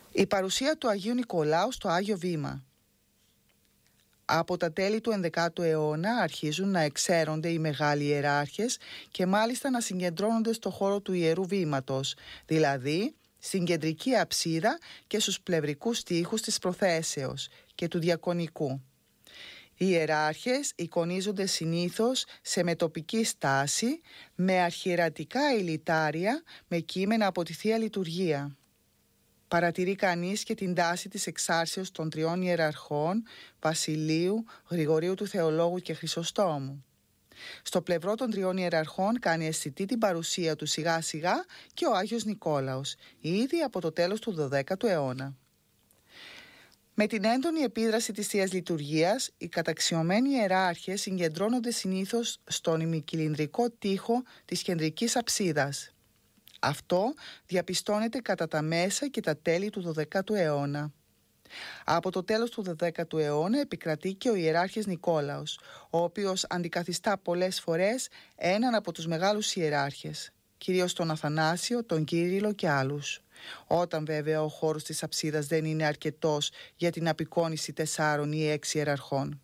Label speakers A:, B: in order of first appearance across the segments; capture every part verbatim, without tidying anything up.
A: Η παρουσία του Αγίου Νικολάου στο Άγιο Βήμα. Από τα τέλη του ενδεκάτου αιώνα αρχίζουν να εξαίρονται οι μεγάλοι ιεράρχες και μάλιστα να συγκεντρώνονται στο χώρο του Ιερού Βήματος, δηλαδή στην κεντρική αψίδα και στους πλευρικούς τοίχους της προθέσεως και του διακονικού. Οι ιεράρχες εικονίζονται συνήθως σε μετωπική στάση με αρχιερατικά ηλιτάρια με κείμενα από τη Θεία Λειτουργία. Παρατηρεί κανείς και την τάση της εξάρσεως των τριών ιεραρχών Βασιλείου, Γρηγορίου του Θεολόγου και Χρυσοστόμου. Στο πλευρό των τριών ιεραρχών κάνει αισθητή την παρουσία του σιγά σιγά και ο Άγιος Νικόλαος, ήδη από το τέλος του δωδέκατου αιώνα. Με την έντονη επίδραση της Θείας Λειτουργίας, οι καταξιωμένοι ιεράρχες συγκεντρώνονται συνήθως στον ημικυλινδρικό τοίχο της κεντρικής αψίδας. Αυτό διαπιστώνεται κατά τα μέσα και τα τέλη του δωδέκατου αιώνα. Από το τέλος του δωδέκατου αιώνα επικρατεί και ο ιεράρχης Νικόλαος, ο οποίος αντικαθιστά πολλές φορές έναν από τους μεγάλους ιεράρχες, κυρίως τον Αθανάσιο, τον Κύριλλο και άλλους, όταν βέβαια ο χώρος της αψίδας δεν είναι αρκετός για την απεικόνιση τεσσάρων ή έξι ιεραρχών.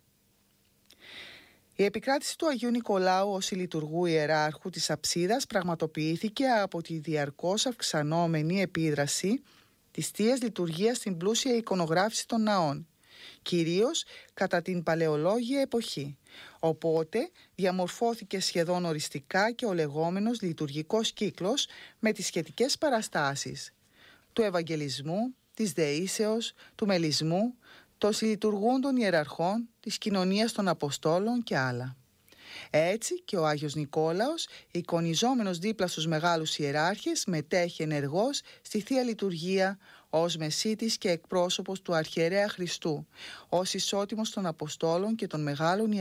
A: Η επικράτηση του Αγίου Νικολάου ως ηλιτουργού ιεράρχου της αψίδας πραγματοποιήθηκε από τη διαρκώς αυξανόμενη επίδραση της Θείας Λειτουργίας στην πλούσια εικονογράφηση των ναών, κυρίως κατά την παλαιολόγια εποχή, οπότε διαμορφώθηκε σχεδόν οριστικά και ο λεγόμενος λειτουργικός κύκλος με τις σχετικές παραστάσεις του Ευαγγελισμού, της Δεήσεως, του Μελισμού, των συλλειτουργούντων ιεραρχών, της κοινωνίας των Αποστόλων και άλλα. Έτσι και ο Άγιος Νικόλαος, εικονιζόμενος δίπλα στους μεγάλους ιεράρχες, μετέχει ενεργώς στη Θεία Λειτουργία ως μεσίτης και εκπρόσωπος του Αρχιερέα Χριστού, ως ισότιμος των Αποστόλων και των μεγάλων ιεράρχων.